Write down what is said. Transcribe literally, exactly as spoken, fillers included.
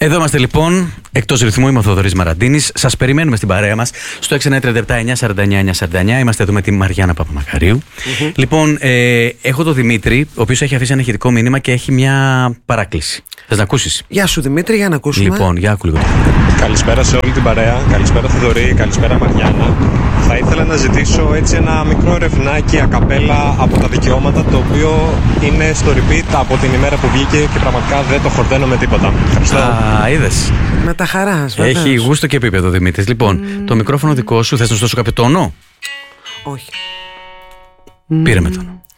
Εδώ είμαστε λοιπόν, εκτός ρυθμού, είμαι ο Θοδωρής Μαραντίνης. Σας περιμένουμε στην παρέα μας στο έξι εννιά τρία επτά εννιά σαράντα εννιά εννιά σαράντα εννιά. Είμαστε εδώ με τη Μαριάννα Παπαμακαρίου. Mm-hmm. Λοιπόν, ε, έχω τον Δημήτρη, ο οποίος έχει αφήσει ένα ηχητικό μήνυμα και έχει μια παράκληση. Θες να ακούσεις? Γεια σου Δημήτρη, για να ακούσουμε. Λοιπόν, για άκου λίγο. Καλησπέρα σε όλη την παρέα. Καλησπέρα Θοδωρή, καλησπέρα Μαριάννα. Θα ήθελα να ζητήσω έτσι ένα μικρό ρεφνάκι ακαπέλα από τα δικαιώματα, το οποίο είναι στο repeat από την ημέρα που βγήκε και πραγματικά δεν το χορταίνω με τίποτα. Ευχαριστώ. Α, είδες. Με τα χαράς, βεβαίως. Έχει γούστο και επίπεδο Δημήτρης. Λοιπόν, mm. το μικρόφωνο δικό σου, θες να σου δώσω κάποιο τόνο? Όχι. Πήρε με τόνο.